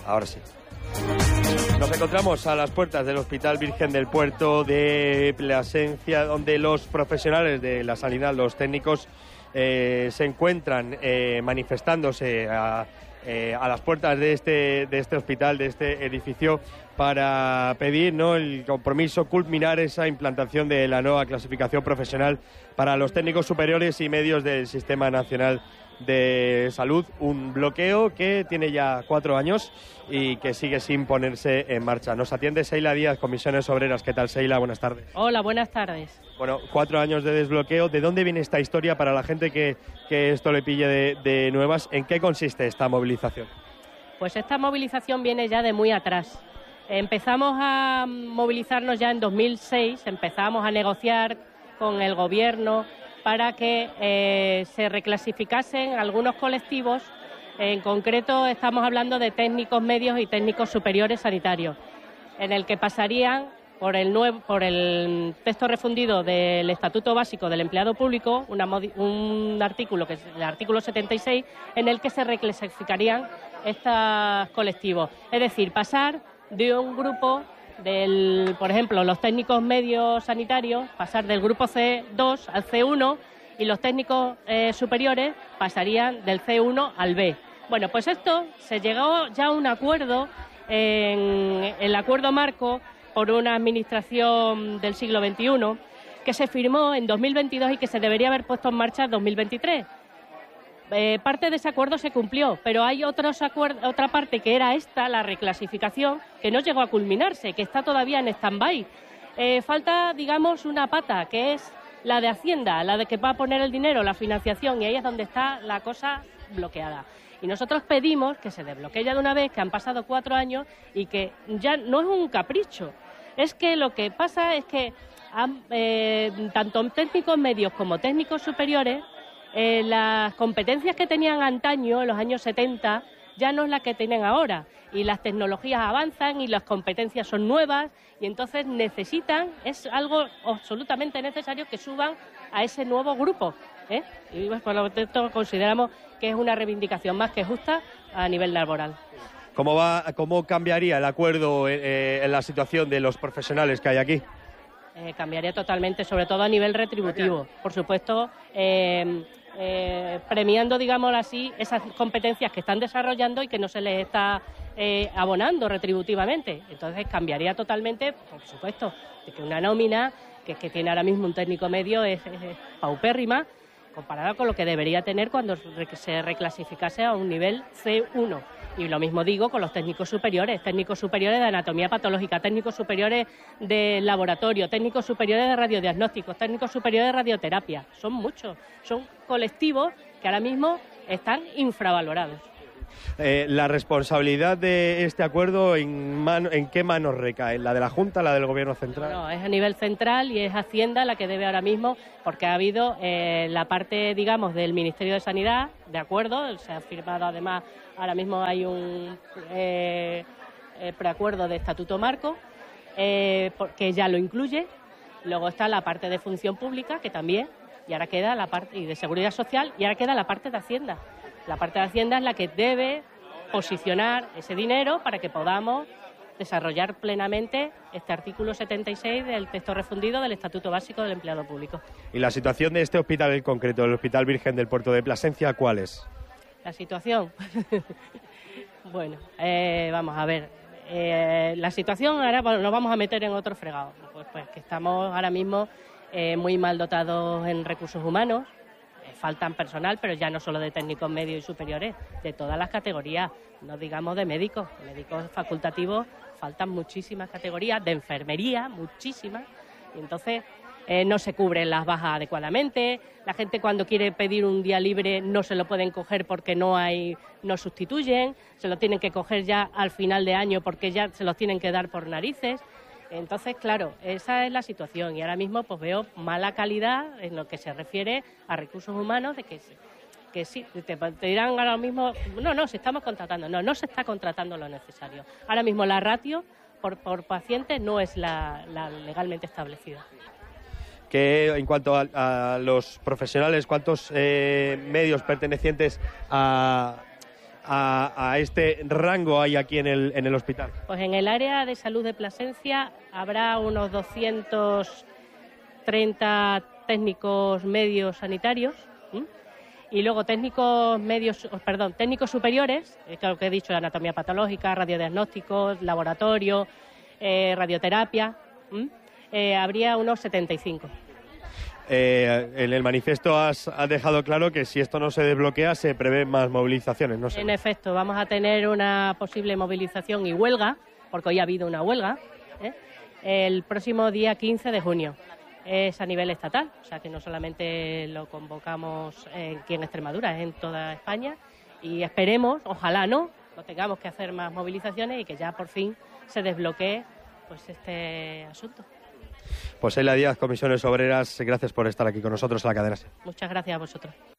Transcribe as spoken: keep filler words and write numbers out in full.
ahora sí. Nos encontramos a las puertas del Hospital Virgen del Puerto de Plasencia, donde los profesionales de la sanidad, los técnicos, eh, se encuentran eh, manifestándose a, eh, a las puertas de este, de este hospital, de este edificio, para pedir, ¿no?, el compromiso, culminar esa implantación de la nueva clasificación profesional para los técnicos superiores y medios del Sistema Nacional de Salud, un bloqueo que tiene ya cuatro años y que sigue sin ponerse en marcha. Nos atiende Seila Díaz, Comisiones Obreras. ¿Qué tal, Seila? Buenas tardes. Hola, buenas tardes. Bueno, cuatro años de desbloqueo. ¿De dónde viene esta historia para la gente que, que esto le pille de, de nuevas? ¿En qué consiste esta movilización? Pues esta movilización viene ya de muy atrás. Empezamos a movilizarnos ya en dos mil seis, empezamos a negociar con el Gobierno para que eh, se reclasificasen algunos colectivos. En concreto estamos hablando de técnicos medios y técnicos superiores sanitarios, en el que pasarían por el, nuevo, por el texto refundido del Estatuto Básico del Empleado Público, una, un artículo, que es el artículo setenta y seis, en el que se reclasificarían estos colectivos. Es decir, pasar de un grupo, del, por ejemplo, los técnicos medios sanitarios, pasar del grupo C dos al C uno, y los técnicos eh, superiores pasarían del C uno al B. Bueno, pues esto se llegó ya a un acuerdo, en el acuerdo marco por una administración del siglo veintiuno, que se firmó en dos mil veintidós y que se debería haber puesto en marcha en dos mil veintitrés. Eh, parte de ese acuerdo se cumplió, pero hay otros acuerdos, otra parte que era esta, la reclasificación, que no llegó a culminarse, que está todavía en stand-by. Eh, falta, digamos, una pata, que es la de Hacienda, la de que va a poner el dinero, la financiación, y ahí es donde está la cosa bloqueada. Y nosotros pedimos que se desbloquee ya de una vez, que han pasado cuatro años y que ya no es un capricho. Es que lo que pasa es que han, eh, tanto técnicos medios como técnicos superiores, Eh, las competencias que tenían antaño, en los años setenta, ya no es la que tienen ahora. Y las tecnologías avanzan y las competencias son nuevas y entonces necesitan, es algo absolutamente necesario que suban a ese nuevo grupo, ¿eh? Y pues, por lo tanto consideramos que es una reivindicación más que justa a nivel laboral. ¿Cómo, va, cómo cambiaría el acuerdo eh, en la situación de los profesionales que hay aquí? Eh, cambiaría totalmente, sobre todo a nivel retributivo. Por supuesto, eh, eh, premiando, digámoslo así, esas competencias que están desarrollando y que no se les está eh, abonando retributivamente. Entonces cambiaría totalmente, por supuesto, de que una nómina que, que tiene ahora mismo un técnico medio es, es, es paupérrima comparada con lo que debería tener cuando se reclasificase a un nivel C uno. Y lo mismo digo con los técnicos superiores, técnicos superiores de anatomía patológica, técnicos superiores de laboratorio, técnicos superiores de radiodiagnósticos, técnicos superiores de radioterapia. Son muchos, son colectivos que ahora mismo están infravalorados. Eh, ¿La responsabilidad de este acuerdo en, mano, en qué manos recae? ¿La de la Junta, la del Gobierno central? No, es a nivel central y es Hacienda la que debe ahora mismo, porque ha habido eh, la parte, digamos, del Ministerio de Sanidad, de acuerdo, se ha firmado además, ahora mismo hay un eh, eh, preacuerdo de Estatuto Marco, eh, que ya lo incluye. Luego está la parte de Función Pública, que también, y ahora queda la parte y de Seguridad Social, y ahora queda la parte de Hacienda. La parte de Hacienda es la que debe posicionar ese dinero para que podamos desarrollar plenamente este artículo setenta y seis del texto refundido del Estatuto Básico del Empleado Público. ¿Y la situación de este hospital en concreto, el Hospital Virgen del Puerto de Plasencia, cuál es? La situación, bueno, eh, vamos a ver, eh, la situación, ahora nos vamos a meter en otro fregado, pues, pues que estamos ahora mismo eh, muy mal dotados en recursos humanos. Faltan personal, pero ya no solo de técnicos medios y superiores, de todas las categorías, no digamos de médicos, médicos facultativos, faltan muchísimas categorías, de enfermería, muchísimas, y entonces eh, no se cubren las bajas adecuadamente, la gente cuando quiere pedir un día libre no se lo pueden coger porque no hay, no sustituyen, se lo tienen que coger ya al final de año porque ya se los tienen que dar por narices. Entonces, claro, esa es la situación y ahora mismo pues veo mala calidad en lo que se refiere a recursos humanos, de que, que sí, te, te dirán ahora mismo, no, no, se estamos contratando, no, no se está contratando lo necesario. Ahora mismo la ratio por, por paciente no es la, la legalmente establecida. Que en cuanto a, a los profesionales, ¿cuántos eh, medios pertenecientes a... a, a este rango hay aquí en el, en el hospital? Pues en el área de salud de Plasencia habrá unos doscientos treinta técnicos medios sanitarios. ¿m? Y luego técnicos medios, perdón, técnicos superiores, que es lo que he dicho, anatomía patológica, radiodiagnósticos, laboratorio, eh, radioterapia, eh, habría unos setenta y cinco. Eh, en el manifiesto has, has dejado claro que si esto no se desbloquea se prevén más movilizaciones, ¿no? En efecto, vamos a tener una posible movilización y huelga, porque hoy ha habido una huelga, ¿eh? el próximo día quince de junio. Es a nivel estatal, o sea que no solamente lo convocamos aquí en Extremadura, es en toda España y esperemos, ojalá no, no tengamos que hacer más movilizaciones y que ya por fin se desbloquee pues este asunto. Pues Elia Díaz, Comisiones Obreras, gracias por estar aquí con nosotros en la cadena SER. Muchas gracias a vosotros.